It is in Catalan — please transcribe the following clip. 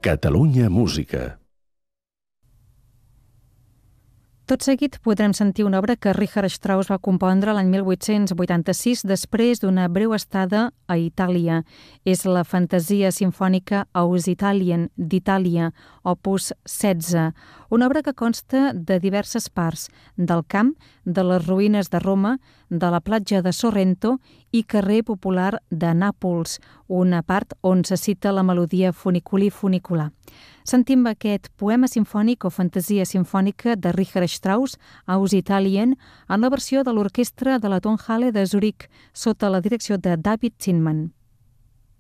Catalunya Música. Tot seguit podrem sentir una obra que Richard Strauss va compondre l'any 1886 després d'una breu estada a Itàlia. És la fantasia simfònica Aus Italien d'Itàlia, opus 16, una obra que consta de diverses parts, del camp, de les ruïnes de Roma, de la platja de Sorrento i carrer popular de Nàpols, una part on se cita la melodia funiculi-funicular. Sentim aquest poema simfònic o fantasia simfònica de Richard Strauss, Aus Italien, en la versió de l'orquestra de la Tonhalle de Zurich, sota la direcció de David Zinman.